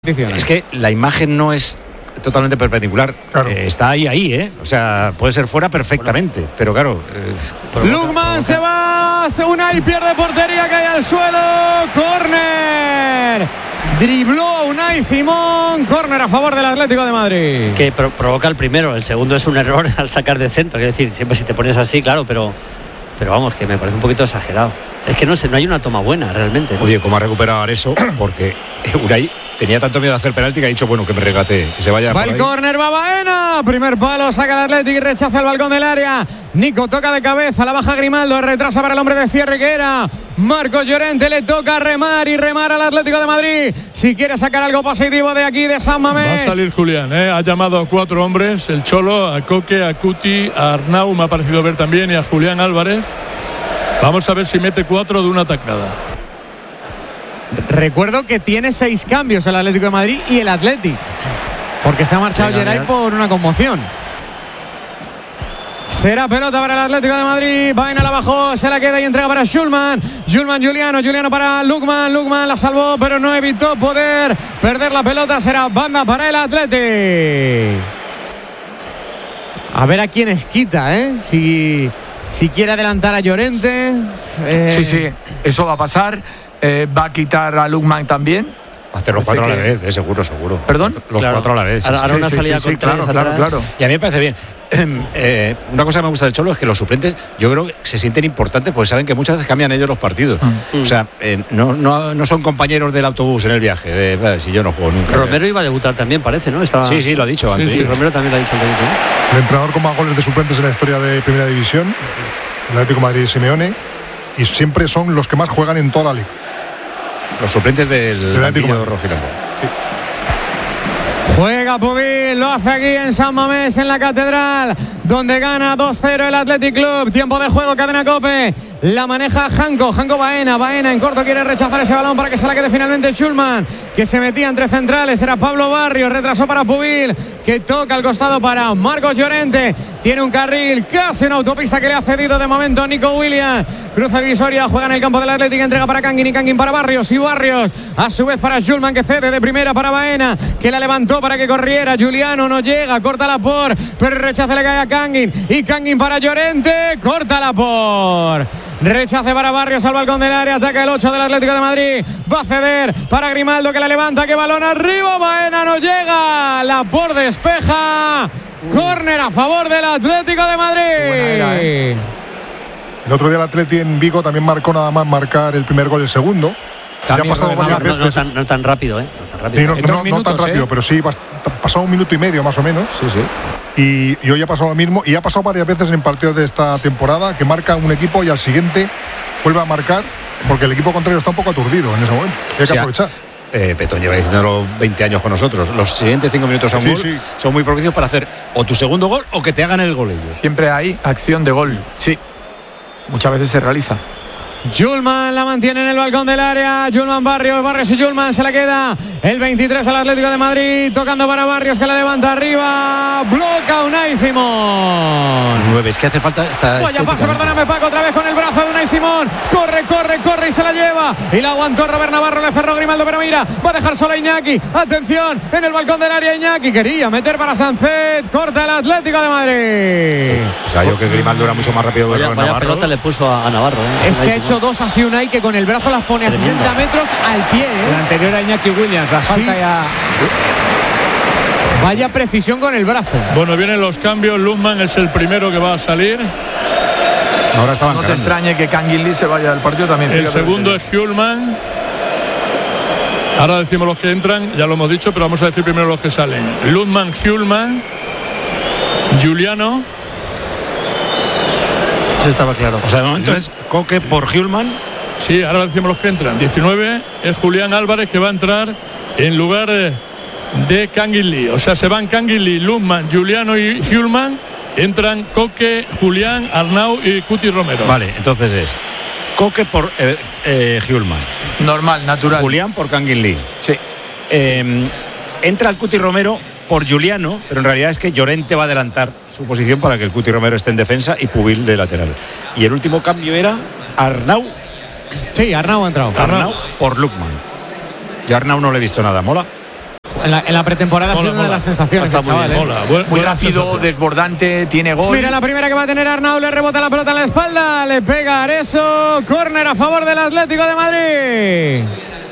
repeticiones. Es que la imagen no es totalmente perpendicular. Claro. Está ahí, O sea, puede ser fuera perfectamente, pero claro. Lukman se va, Unai pierde portería, cae al suelo, córner. Dribló a Unai Simón, córner a favor del Atlético de Madrid. Que provoca el primero, el segundo es un error al sacar de centro. Es decir, siempre si te pones así, claro, pero vamos, que me parece un poquito exagerado. Es que no hay una toma buena realmente, ¿no? Oye, ¿cómo ha recuperado eso? Porque Unai tenía tanto miedo de hacer penalti que ha dicho, bueno, que me regate, que se vaya. Va el córner, va Baena. Primer palo, saca el Atlético y rechaza el balcón del área. Nico toca de cabeza, la baja Grimaldo, retrasa para el hombre de cierre que era Marcos Llorente. Le toca remar al Atlético de Madrid. Si quiere sacar algo positivo de aquí, de San Mamés. Va a salir Julián, Ha llamado a 4 hombres, el Cholo, a Coque, a Cuti, a Arnau, me ha parecido ver también, y a Julián Álvarez. Vamos a ver si mete 4 de una taclada. Recuerdo que tiene 6 cambios el Atlético de Madrid y el Atleti, porque se ha marchado Geray por una conmoción. Será pelota para el Atlético de Madrid. Baena la bajó, se la queda y entrega para Schulman. Juliano para Lukman. Lukman la salvó, pero no evitó poder perder la pelota. Será banda para el Atleti. A ver a quiénes quita, Si quiere adelantar a Llorente. Sí, eso va a pasar. Va a quitar a Lukman también. Hacer los 4 a la vez, seguro. ¿Perdón? Los 4 a la vez. Ahora una salida con 3 claro. Y a mí me parece bien. Una cosa que me gusta del Cholo es que los suplentes, yo creo que se sienten importantes porque saben que muchas veces cambian ellos los partidos. O sea, no son compañeros del autobús en el viaje. Si yo no juego nunca. Romero iba a debutar también, parece, ¿no? Sí, lo ha dicho antes. Sí, Romero también lo ha dicho antes, ¿no? El entrenador con más goles de suplentes en la historia de Primera División, el Atlético de Madrid, Simeone, y siempre son los que más juegan en toda la liga. Los suplentes del Atlético rojiblanco. Juega Pubil, lo hace aquí en San Mamés, en la Catedral, donde gana 2-0 el Athletic Club. Tiempo de juego, cadena COPE. La maneja Janko Baena en corto quiere rechazar ese balón para que se la quede finalmente Schulman, que se metía entre centrales, era Pablo Barrios, retrasó para Pubil, que toca al costado para Marcos Llorente, tiene un carril, casi una autopista que le ha cedido de momento Nico Williams, cruza divisoria, juega en el campo del Atlético, entrega para Kangin y Kangin para Barrios, y Barrios a su vez para Schulman, que cede de primera para Baena, que la levantó para que corriera, Juliano no llega, córtala por, pero el rechace le cae a Kangin, y Kangin para Llorente, córtala por. Rechace para Barrios al balcón del área, ataca el 8 del Atlético de Madrid, va a ceder para Grimaldo, que la levanta, que balón arriba, Baena no llega, la por despeja, córner a favor del Atlético de Madrid. El otro día el Atleti en Vigo también marcó nada más marcar el primer gol, el segundo. Ya ha pasado varias veces. No tan rápido, ¿eh? No tan rápido, pero sí, pasado 1 minuto y medio más o menos. Sí. Y hoy ha pasado lo mismo. Y ha pasado varias veces en partidos de esta temporada que marca un equipo y al siguiente vuelve a marcar porque el equipo contrario está un poco aturdido en ese momento. Hay que aprovechar. Petón lleva diciéndolo 20 años con nosotros. Los siguientes 5 minutos a un gol son muy propicios para hacer o tu segundo gol o que te hagan el gol ellos. Siempre hay acción de gol. Sí. Muchas veces se realiza. Schulman la mantiene en el balcón del área. Schulman, Barrios y Schulman, se la queda el 23 al Atlético de Madrid, tocando para Barrios, que la levanta arriba, bloca Unai Simón. 9, es que hace falta Vaya pase, perdóname Paco, otra vez con el brazo de Unai Simón, corre y se la lleva, y la aguantó Robert Navarro, le cerró Grimaldo, pero mira, va a dejar sola a Iñaki, atención, en el balcón del área Iñaki, quería meter para Sánchez, corta el Atlético de Madrid. O sea, yo que Grimaldo era mucho más rápido que Robert Navarro. Vaya pelota le puso a Navarro, Es que ha hecho 2 así Unai, que con el brazo las pone a 60 metros al pie. El anterior a Iñaki Williams, la falta ya. Vaya precisión con el brazo. Bueno, vienen los cambios. Lukman es el primero que va a salir. Ahora está no te extrañe que Kangin Lee se vaya del partido también. El segundo es Schulman. Ahora decimos los que entran, ya lo hemos dicho, pero vamos a decir primero los que salen. Lukman, Schulman, Juliano. Eso estaba claro. O sea, de momento es Coque por Schulman. Sí, ahora decimos los que entran. 19 es Julián Álvarez, que va a entrar en lugar de Kangin Lee. O sea, se van Kangin Lee, Lukman, Juliano y Schulman. Entran Coque, Julián, Arnau y Cuti Romero. Vale, entonces es Coque por Schulman. Normal, natural. Julián por Kangin Lee. Sí. Entra el Cuti Romero por Juliano, pero en realidad es que Llorente va a adelantar su posición para que el Cuti Romero esté en defensa y Pubil de lateral. Y el último cambio era Arnau. Sí, Arnau ha entrado. Arnau por Lukman. Yo a Arnau no le he visto nada, ¿mola? en la pretemporada ha sido una de las sensaciones del chaval. Muy rápido, desbordante, tiene gol. Mira la primera que va a tener Arnau, le rebota la pelota en la espalda, le pega Areso, córner a favor del Atlético de Madrid.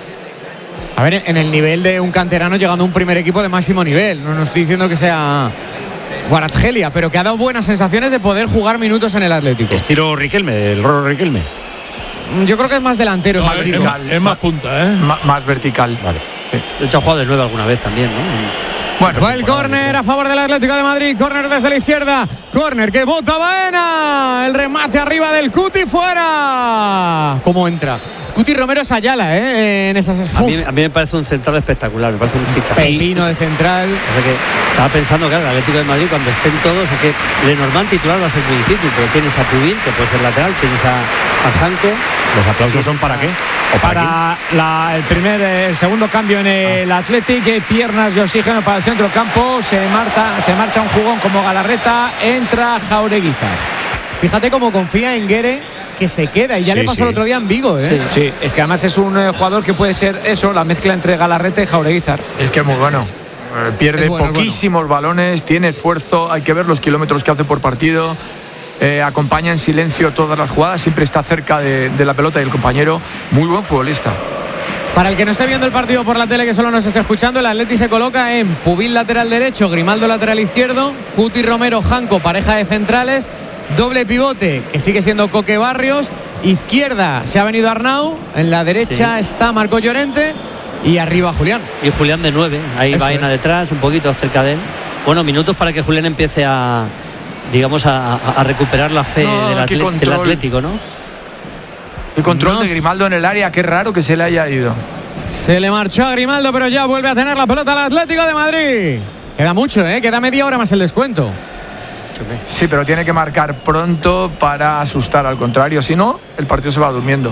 A ver, en el nivel de un canterano llegando a un primer equipo de máximo nivel, no estoy diciendo que sea Kvaratskhelia, pero que ha dado buenas sensaciones de poder jugar minutos en el Atlético. Estilo Riquelme, el Roro Riquelme. Yo creo que es más delantero. Es más punta, ¿eh? Más vertical. Vale. Sí. De hecho, ha jugado de 9 alguna vez también, ¿no? Bueno, va el córner a favor del Atlético de Madrid. Córner desde la izquierda. Córner que bota Baena. El remate arriba del Cuti, fuera. ¿Cómo entra? Cuti Romero es Ayala, en esas. A mí me parece un central espectacular. Me parece un fichaje. Pepino de central. O sea que estaba pensando, claro, el Atlético de Madrid, cuando estén todos, es que Lenormand titular va a ser muy difícil. Pero tienes a Pubil, que puede ser lateral. Tienes a Janko. ¿Los aplausos son para qué? ¿O para el segundo cambio en el Athletic, piernas de oxígeno para el centro del campo. Se marcha un jugón como Galarreta, entra Jaureguizar. Fíjate cómo confía en Guere, que se queda, y ya le pasó el otro día en Vigo, Sí, es que además es un jugador que puede ser eso, la mezcla entre Galarreta y Jaureguizar. Es que es muy bueno. Pierde poquísimos balones, tiene esfuerzo, hay que ver los kilómetros que hace por partido. Acompaña en silencio todas las jugadas, siempre está cerca de la pelota y el compañero. Muy buen futbolista. Para el que no esté viendo el partido por la tele, que solo nos esté escuchando, el Atleti se coloca en Pubil lateral derecho, Grimaldo lateral izquierdo, Cuti Romero, Janko, pareja de centrales, doble pivote que sigue siendo Coque Barrios, izquierda se ha venido Arnau, en la derecha está Marco Llorente y arriba Julián. Y Julián de 9, ahí Baena detrás, un poquito cerca de él. Bueno, minutos para que Julián empiece a recuperar la fe del Atlético, ¿no? El control de Grimaldo en el área, qué raro que se le haya ido. Se le marchó a Grimaldo, pero ya vuelve a tener la pelota al Atlético de Madrid. Queda mucho, queda media hora más el descuento. Sí, pero tiene que marcar pronto para asustar al contrario, si no, el partido se va durmiendo.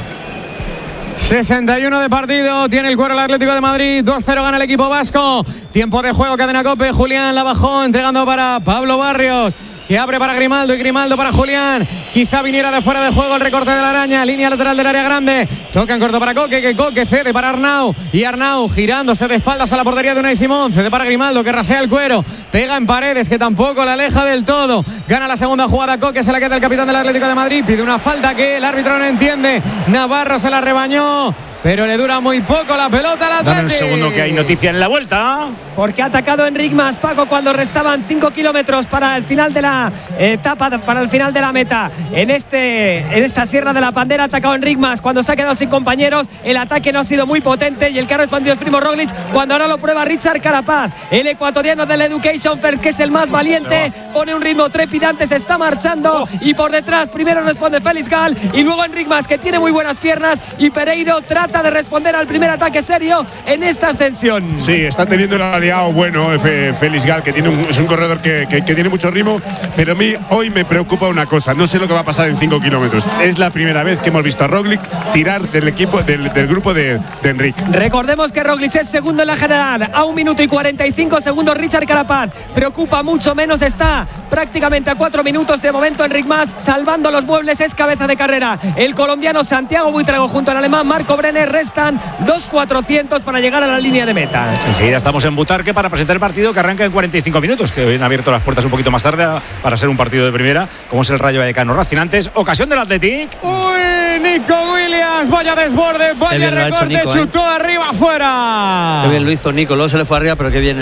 61 de partido, tiene el cuero el Atlético de Madrid, 2-0 gana el equipo vasco. Tiempo de juego, cadena COPE, Julián la bajó, entregando para Pablo Barrios, que abre para Grimaldo y Grimaldo para Julián. Quizá viniera de fuera de juego el recorte de la araña. Línea lateral del área grande. Toca en corto para Coque, que Coque cede para Arnau. Y Arnau girándose de espaldas a la portería de Unai Simón. Cede para Grimaldo, que rasea el cuero. Pega en Paredes, que tampoco la aleja del todo. Gana la segunda jugada Coque, se la queda el capitán del Atlético de Madrid. Pide una falta que el árbitro no entiende. Navarro se la rebañó, pero le dura muy poco la pelota al Atlético. Dame un segundo que hay noticia en la vuelta. Porque ha atacado Enric Mas, Paco, cuando restaban 5 kilómetros para el final de la etapa, para el final de la meta. En esta Sierra de la Pandera ha atacado Enric Mas cuando se ha quedado sin compañeros. El ataque no ha sido muy potente y el que ha respondido es Primo Roglic, cuando ahora lo prueba Richard Carapaz, el ecuatoriano del Education First, que es el más valiente. Pone un ritmo trepidante, se está marchando y por detrás primero responde Félix Gal y luego Enric Mas, que tiene muy buenas piernas, y Pereiro trata de responder al primer ataque serio en esta ascensión. Sí, está teniendo una bueno, Félix Gal, que es un corredor que tiene mucho ritmo, pero a mí hoy me preocupa una cosa, no sé lo que va a pasar en 5 kilómetros. Es la primera vez que hemos visto a Roglic tirar del equipo, del grupo de Enric. Recordemos que Roglic es segundo en la general, a 1 minuto y 45 segundos Richard Carapaz. Preocupa mucho menos, está prácticamente a 4 minutos de momento Enric Mas, salvando los muebles, es cabeza de carrera. El colombiano Santiago Buitrago junto al alemán Marco Brenner, restan 2.400 para llegar a la línea de meta. Enseguida estamos en Butarque para presentar el partido que arranca en 45 minutos, que hoy han abierto las puertas un poquito más tarde para ser un partido de primera, como es el Rayo Vallecano Racing. Antes, ocasión del Athletic. Uy, Nico Williams, vaya desborde, vaya recorte, Nico, chutó arriba, afuera. Qué bien lo hizo Nico, luego se le fue arriba, pero qué bien,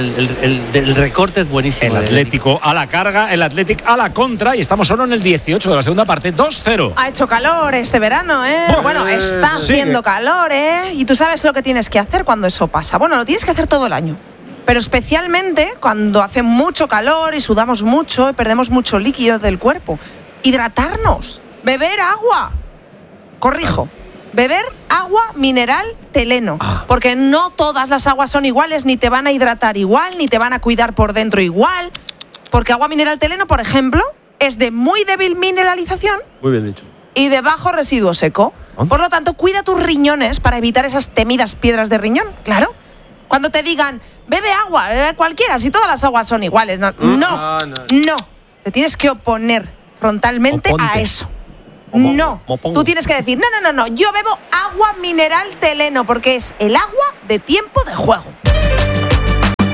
el recorte es buenísimo. El Atlético a la carga, el Athletic a la contra, y estamos solo en el 18 de la segunda parte, 2-0. Ha hecho calor este verano, Bueno, está haciendo calor, Y tú sabes lo que tienes que hacer cuando eso pasa. Bueno, lo tienes que hacer todo el año, pero especialmente cuando hace mucho calor y sudamos mucho y perdemos mucho líquido del cuerpo. Hidratarnos, beber agua. Corrijo, beber agua mineral Teleno, porque no todas las aguas son iguales, ni te van a hidratar igual, ni te van a cuidar por dentro igual. Porque agua mineral Teleno, por ejemplo, es de muy débil mineralización. Muy bien dicho. Y de bajo residuo seco. Por lo tanto, cuida tus riñones para evitar esas temidas piedras de riñón. Claro. Cuando te digan, bebe agua, bebe cualquiera, si todas las aguas son iguales. No. Te tienes que oponer frontalmente a eso. No. Tú tienes que decir, no. Yo bebo agua mineral Teleno porque es el agua de tiempo de juego.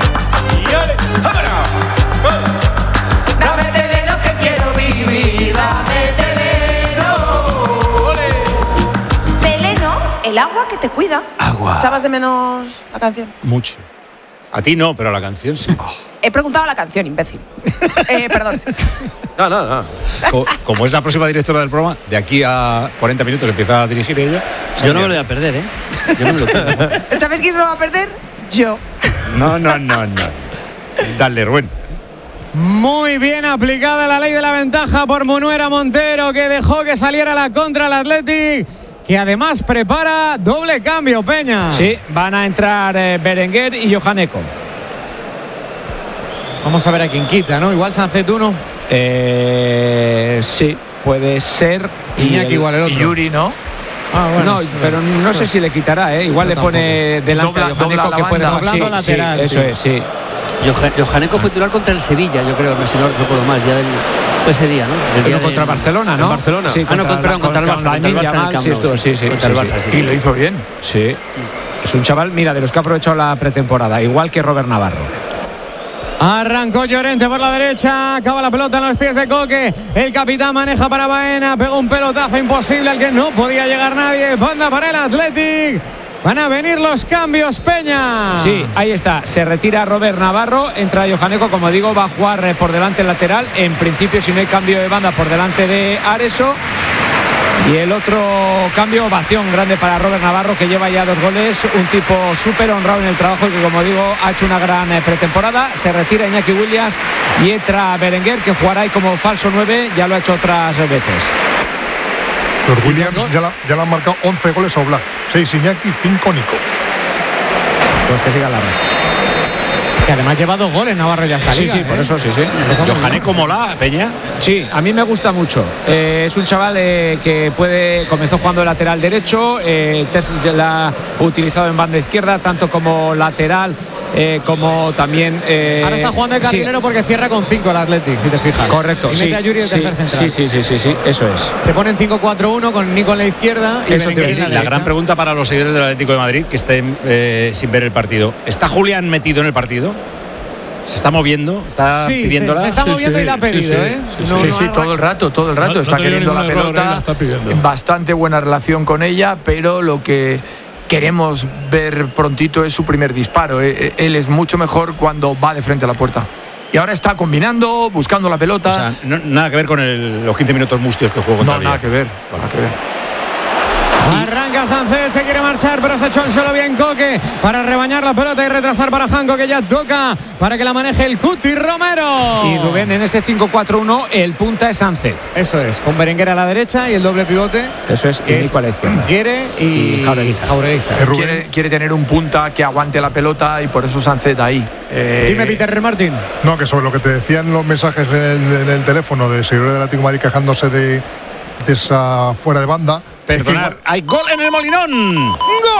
te cuida. Agua. ¿Echabas de menos la canción? Mucho. A ti no, pero a la canción sí. He preguntado la canción, imbécil. Perdón. No. Como es la próxima directora del programa, de aquí a 40 minutos empieza a dirigir ella. Yo no me lo voy a perder, ¿eh? Yo no me lo pierdo. ¿Sabes quién se lo va a perder? Yo. No. Dale, Rubén. Muy bien aplicada la ley de la ventaja por Munuera Montero, que dejó que saliera la contra el Athletic, que además prepara doble cambio, Peña. Sí, van a entrar Berenguer y Johaneko. Vamos a ver a quién quita, ¿no? Igual Sancet uno. Sí, puede ser. Iñaki igual el otro. Y Yuri, ¿no? No, pero no sé si le quitará, ¿eh? Igual le pone delante a Johaneko, que puede doblando lateral. Sí, eso es, sí. Johaneko fue titular contra el Sevilla, yo creo, si no recuerdo mal, fue ese día, ¿no? El día contra Barcelona, ¿no? En Barcelona. Sí, contra el Barça. Sí. Y lo hizo bien. Sí. Es un chaval, mira, de los que ha aprovechado la pretemporada, igual que Robert Navarro. Arrancó Llorente por la derecha, acaba la pelota en los pies de Coque. El capitán maneja para Baena, pegó un pelotazo imposible al que no podía llegar nadie. Banda para el Athletic. Van a venir los cambios, Peña. Sí, ahí está. Se retira Robert Navarro, entra Johaneko, como digo, va a jugar por delante el lateral. En principio, si no hay cambio de banda, por delante de Areso. Y el otro cambio, ovación grande para Robert Navarro, que lleva ya 2 goles, un tipo súper honrado en el trabajo y que, como digo, ha hecho una gran pretemporada. Se retira Iñaki Williams y entra Berenguer, que jugará ahí como falso 9, ya lo ha hecho otras veces. Los Williams ya le han marcado 11 goles a Oblak, 6 Iñaki, 5 Nico. Pues que siga la racha. Que además lleva 2 goles Navarro ya está. Sí, por eso sí. Johaneko mola, Peña. Sí, a mí me gusta mucho. Es un chaval que comenzó jugando de lateral derecho, la ha utilizado en banda izquierda, tanto como lateral como también. Ahora está jugando de carrilero porque cierra con 5 el Athletic, si te fijas. Correcto. Y mete a Yuri de tercer central. Sí, eso es. Se pone en 5-4-1 con Nico en la izquierda y Berenguer en la derecha. La gran pregunta para los seguidores del Atlético de Madrid que estén sin ver el partido: ¿está Julián metido en el partido? ¿Se está moviendo? ¿Está pidiéndola? Se está moviendo y la ha pedido, Sí, todo el rato. Está queriendo la pelota. Bastante buena relación con ella, pero lo que queremos ver prontito es su primer disparo. Él es mucho mejor cuando va de frente a la puerta. Y ahora está combinando, buscando la pelota. O sea, nada que ver con los 15 minutos mustios que jugó contra nada que ver. Arranca Sancet, se quiere marchar, pero se echó el suelo bien Coque para rebañar la pelota y retrasar para Janko, que ya toca para que la maneje el Cuti Romero. Y Rubén, en ese 5-4-1 el punta es Sancet. Eso es, con Berenguer a la derecha y el doble pivote. Eso es, y Nico a la izquierda. Guere y Jaureguiza. Quiere tener un punta que aguante la pelota y por eso Sancet ahí. Dime, Peter Martín. No, que sobre lo que te decían los mensajes en el teléfono de seguidores del Atlético de Madrid quejándose de esa fuera de banda. Perdonar, hay gol en el Molinón.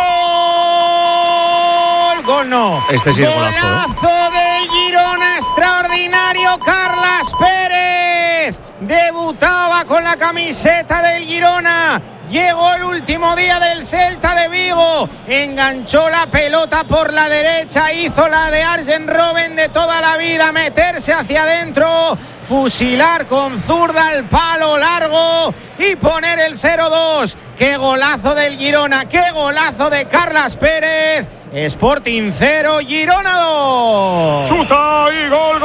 ¡Gol no! Este sí es golazo. ¡Golazo del Girona! ¡Extraordinario! Carlas Pérez debutaba con la camiseta del Girona. Llegó el último día del Celta de Vigo, enganchó la pelota por la derecha, hizo la de Arjen Robben de toda la vida, meterse hacia adentro, fusilar con zurda al palo largo y poner el 0-2. ¡Qué golazo del Girona! ¡Qué golazo de Carlas Pérez! Sporting 0, Girona 2. Chuta y gol.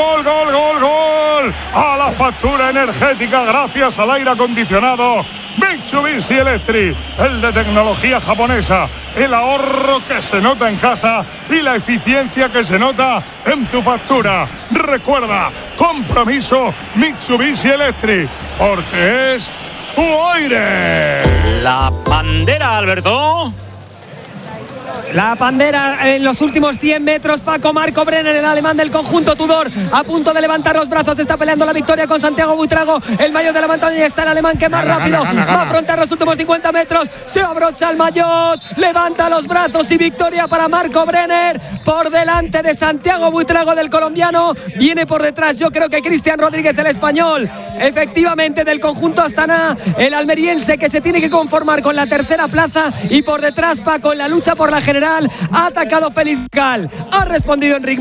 A la factura energética gracias al aire acondicionado Mitsubishi Electric, el de tecnología japonesa, el ahorro que se nota en casa y la eficiencia que se nota en tu factura. Recuerda, compromiso Mitsubishi Electric, porque es tu aire. La bandera, Alberto. La bandera en los últimos 100 metros. Paco Marco Brenner, el alemán del conjunto Tudor, a punto de levantar los brazos. Está peleando la victoria con Santiago Buitrago, el maillot de la montaña. Está el alemán que más rápido va a afrontar los últimos 50 metros. Se abrocha el maillot, levanta los brazos y victoria para Marco Brenner por delante de Santiago Buitrago, del colombiano. Viene por detrás, yo creo que Cristian Rodríguez, del español. Efectivamente, del conjunto Astana, el almeriense, que se tiene que conformar con la tercera plaza. Y por detrás, Paco, en la lucha por la general, ha atacado Félix Gal, ha respondido Enric Mas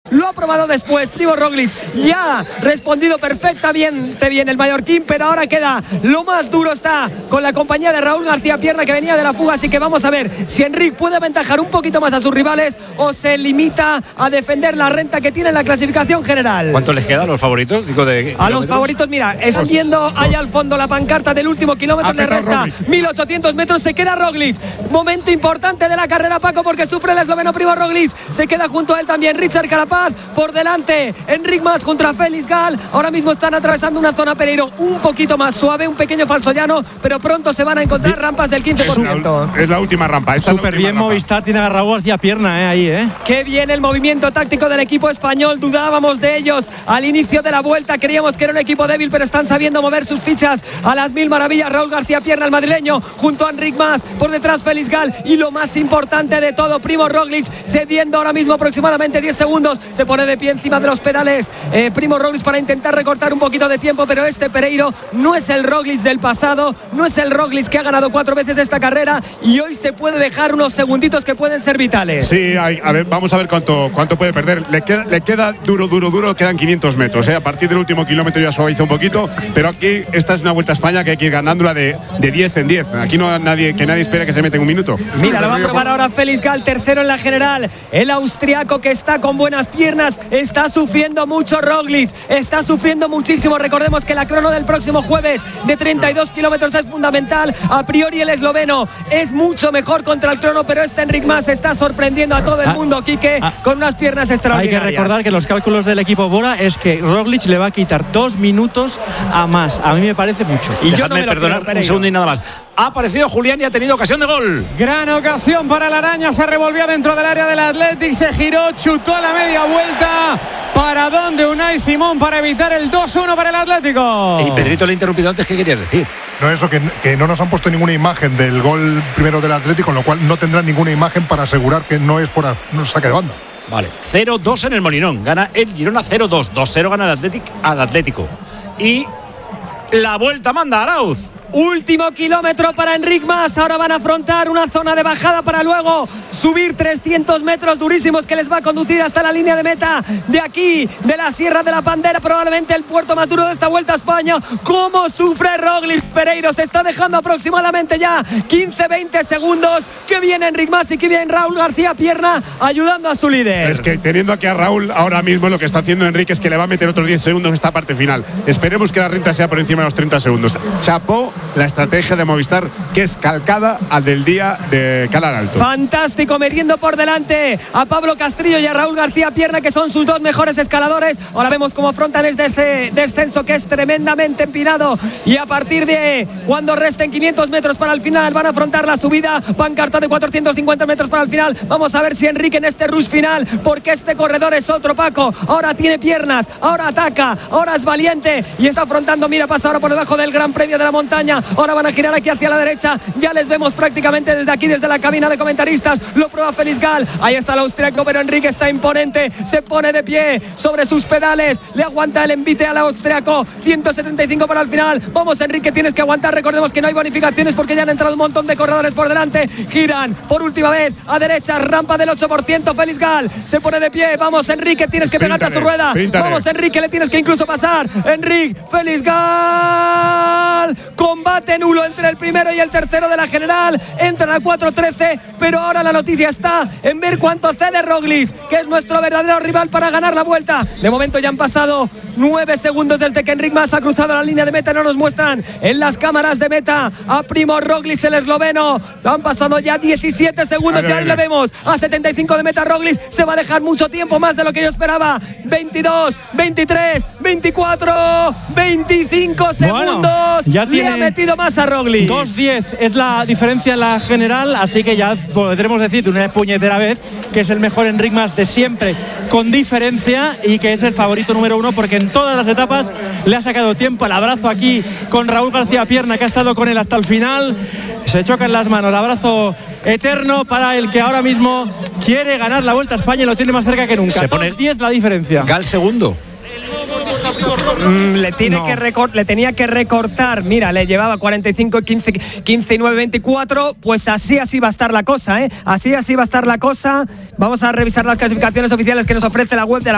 lo ha probado después. Primo Roglic ya ha respondido perfectamente bien el mallorquín, pero ahora queda lo más duro, está con la compañía de Raúl García Pierna, que venía de la fuga, así que vamos a ver si Enric puede aventajar un poquito más a sus rivales o se limita a defender la renta que tiene en la clasificación general. ¿Cuánto les queda a los favoritos? A los favoritos, mira, están viendo allá al fondo la pancarta del último kilómetro, le resta 1800 metros, se queda Roglic. Momento importante de la carrera, Paco, porque sufre el esloveno Primo Roglic, se queda junto a él también Richard Carapaz, por delante Enric Mas contra Félix Gal. Ahora mismo están atravesando una zona, Pereiro, un poquito más suave, un pequeño falso llano, pero pronto se van a encontrar rampas del 15%. Es la última rampa. Súper bien Movistar, tiene a Raúl García Pierna ahí. Qué bien el movimiento táctico del equipo español, dudábamos de ellos al inicio de la vuelta, creíamos que era un equipo débil, pero están sabiendo mover sus fichas a las mil maravillas. Raúl García Pierna, el madrileño, junto a Enric Mas, por detrás Félix Gal, y lo más importante de todo, Primo Roglic, cediendo ahora mismo aproximadamente 10 segundos, se pone de pie encima de los pedales Primo Roglic para intentar recortar un poquito de tiempo, pero este Pereiro no es el Roglic del pasado, no es el Roglic que ha ganado 4 veces esta carrera, y hoy se puede dejar unos segunditos que pueden ser vitales. Sí, a ver, vamos a ver cuánto puede perder. Le queda duro, quedan 500 metros. A partir del último kilómetro ya suaviza un poquito, pero aquí esta es una Vuelta a España que hay que ir ganándola de 10 en 10. Aquí no hay nadie espera que se mete en un minuto. Mira, lo va a probar ahora Félix Gal, tercero en la general. El austriaco, que está con buenas piernas, está sufriendo mucho Roglic, está sufriendo muchísimo. Recordemos que la crono del próximo jueves de 32 kilómetros es fundamental. A priori el esloveno es mucho mejor contra el crono, pero este Enric Mas está sorprendiendo a todo el mundo, Quique, con unas piernas extraordinarias. Hay que recordar que los cálculos del equipo Bora es que Roglic le va a quitar 2 minutos a Mas. A mí me parece mucho. Y yo no me perdonar un segundo y nada más. Ha aparecido Julián y ha tenido ocasión de gol. Gran ocasión para la araña, se revolvió dentro del área del Athletic, se giró, chutó a la media vuelta. ¿Para dónde Unai Simón para evitar el 2-1 para el Atlético? Y Pedrito le he interrumpido antes, ¿qué querías decir? No, eso, que no nos han puesto ninguna imagen del gol primero del Atlético, con lo cual no tendrán ninguna imagen para asegurar que no es fuera, no saque de banda. Vale, 0-2 en el Molinón, gana el Girona 0-2, 2-0 gana el Atlético. Y la vuelta manda Arauz. Último kilómetro para Enric Mas. Ahora van a afrontar una zona de bajada para luego subir 300 metros durísimos que les va a conducir hasta la línea de meta de aquí, de la Sierra de la Pandera, probablemente el puerto más duro de esta Vuelta a España. ¿Cómo sufre Roglic? Pereiro se está dejando aproximadamente ya 15-20 segundos. Que viene Enric Mas y que viene Raúl García Pierna ayudando a su líder. Es que teniendo aquí a Raúl ahora mismo, lo que está haciendo Enric es que le va a meter otros 10 segundos en esta parte final. Esperemos que la renta sea por encima de los 30 segundos. Chapó la estrategia de Movistar, que es calcada al del día de Calar Alto. Fantástico, metiendo por delante a Pablo Castrillo y a Raúl García Pierna, que son sus dos mejores escaladores. Ahora vemos cómo afrontan este descenso, que es tremendamente empinado, y a partir de cuando resten 500 metros para el final van a afrontar la subida. Pancarta de 450 metros para el final. Vamos a ver si Enrique en este rush final, porque este corredor es otro, Paco. Ahora tiene piernas, ahora ataca, ahora es valiente y está afrontando. Mira, pasa ahora por debajo del Gran Premio de la Montaña. Ahora van a girar aquí hacia la derecha. Ya les vemos prácticamente desde aquí, desde la cabina de comentaristas. Lo prueba Félix Gal. Ahí está el austriaco, pero Enrique está imponente. Se pone de pie sobre sus pedales. Le aguanta el envite al austriaco. 175 para el final. Vamos, Enrique, tienes que aguantar. Recordemos que no hay bonificaciones porque ya han entrado un montón de corredores por delante. Giran por última vez a derecha. Rampa del 8%. Félix Gal se pone de pie. Vamos, Enrique, tienes que pegarte a su rueda. Vamos, Enrique, le tienes que incluso pasar. Enrique, Félix Gal. Combate nulo entre el primero y el tercero de la general. Entran a 4:13, pero ahora la noticia está en ver cuánto cede Roglic, que es nuestro verdadero rival para ganar la vuelta. De momento ya han pasado 9 segundos desde que Enric Mas ha cruzado la línea de meta. No nos muestran en las cámaras de meta a Primo Roglic, el esloveno. Han pasado ya 17 segundos. Ya le vemos a 75 de meta. Roglic se va a dejar mucho tiempo, más de lo que yo esperaba. 22, 23, 24, 25 segundos. Ya le ha metido más a Roglic. 2:10 es la diferencia en la general, así que ya podremos decir de una puñetera vez que es el mejor Enric Mas de siempre, con diferencia, y que es el favorito número 1 porque en todas las etapas le ha sacado tiempo. El abrazo aquí con Raúl García Pierna, que ha estado con él hasta el final. Se chocan las manos. Abrazo eterno para el que ahora mismo quiere ganar la Vuelta a España y lo tiene más cerca que nunca. Se pone 2:10 la diferencia. Gal segundo. Le tenía que recortar. Mira, le llevaba 45, 15 y 9, 24. Pues así va a estar la cosa, ¿eh? Así va a estar la cosa. Vamos a revisar las clasificaciones oficiales que nos ofrece la web de la